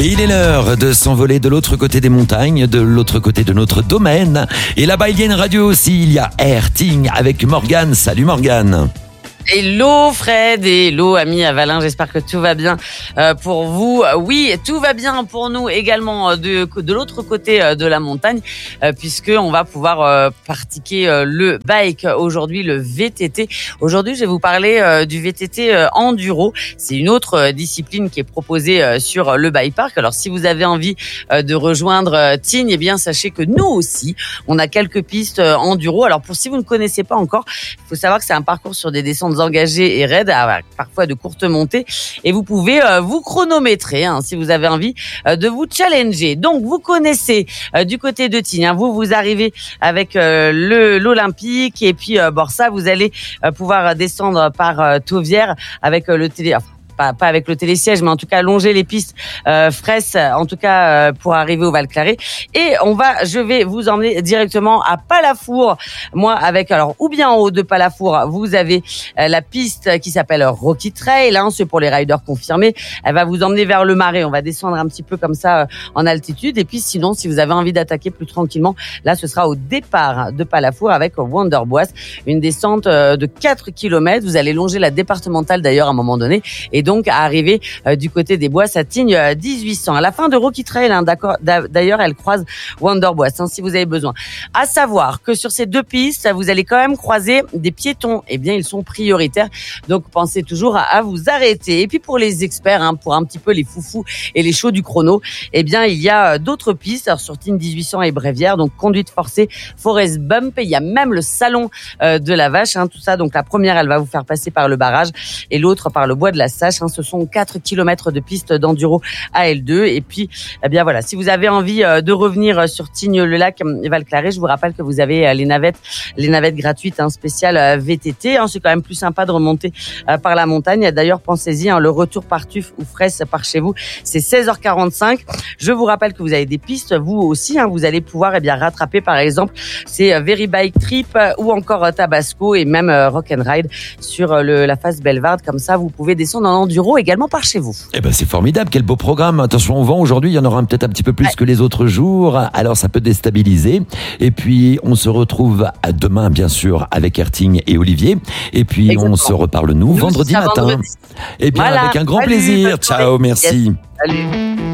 Et il est l'heure de s'envoler de l'autre côté des montagnes, de l'autre côté de notre domaine. Et là-bas, il y a une radio aussi, il y a Airting avec Morgane. Salut Morgane. Hello Fred et hello amis Avalin, j'espère que tout va bien pour vous. Oui, tout va bien pour nous également de l'autre côté de la montagne puisque on va pouvoir pratiquer le bike aujourd'hui, le VTT. Aujourd'hui, je vais vous parler du VTT enduro. C'est une autre discipline qui est proposée sur le bike park. Alors si vous avez envie de rejoindre Tignes, eh bien sachez que nous aussi, on a quelques pistes enduro. Alors pour si vous ne connaissez pas encore, il faut savoir que c'est un parcours sur des descentes engagées et raides, avec parfois de courtes montées, et vous pouvez vous chronométrer si vous avez envie de vous challenger. Donc vous connaissez du côté de Tignes, vous arrivez avec l'Olympique et puis Borsa, vous allez pouvoir descendre par Tauvière avec le télé. Pas avec le télésiège, mais en tout cas longer les pistes Fraisse, en tout cas pour arriver au Val-Claré. Et je vais vous emmener directement à Palafour. Moi, alors ou bien en haut de Palafour, vous avez la piste qui s'appelle Rocky Trail. C'est pour les riders confirmés. Elle va vous emmener vers le Marais. On va descendre un petit peu comme ça en altitude. Et puis sinon, si vous avez envie d'attaquer plus tranquillement, là, ce sera au départ de Palafour avec Wonderbois, une descente de 4 km. Vous allez longer la départementale d'ailleurs à un moment donné. Et donc à arriver du côté des Bois à Tignes 1800. À la fin de Rocky Trail, d'ailleurs, elle croise Wonderbois si vous avez besoin. À savoir que sur ces deux pistes, vous allez quand même croiser des piétons. Eh bien, ils sont prioritaires. Donc, pensez toujours à vous arrêter. Et puis pour les experts, pour un petit peu les foufous et les chauds du chrono, eh bien, il y a d'autres pistes. Alors, sur Tignes 1800 et Brévière, donc conduite forcée, Forest Bump. Il y a même le salon de la vache. Tout ça. Donc, la première, elle va vous faire passer par le barrage et l'autre par le bois de la Sache. Ce sont 4 km de piste d'enduro à L2. Et puis, eh bien voilà, si vous avez envie de revenir sur Tignes-le-Lac et Val-Claré, je vous rappelle que vous avez les navettes gratuites spéciales VTT. C'est quand même plus sympa de remonter par la montagne. D'ailleurs, pensez-y, le retour par Tuf ou Fraisse par chez vous, c'est 16h45. Je vous rappelle que vous avez des pistes, vous aussi. Vous allez pouvoir rattraper, par exemple, c'est Very Bike Trip ou encore Tabasco et même Rock and Ride sur la face Bellevarde. Comme ça, vous pouvez descendre en enduro également par chez vous. Eh ben c'est formidable, quel beau programme. Attention au vent, aujourd'hui il y en aura peut-être un petit peu plus que les autres jours, alors ça peut déstabiliser. Et puis on se retrouve demain bien sûr avec Airting et Olivier. Et puis on se reparle nous vendredi matin. Et bien avec un grand plaisir. Ciao, merci. Salut.